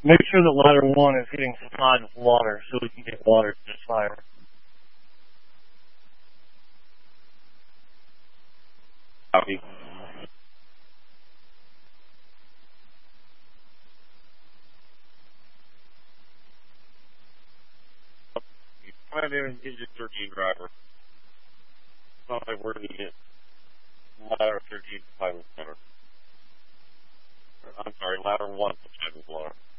Make sure that ladder 1 is getting supplied with water so we can get water to this fire. Copy. You try to engage your 13 driver. It's not like we're going to get ladder 13 supplied with water. I'm sorry, ladder 1 supplied with water.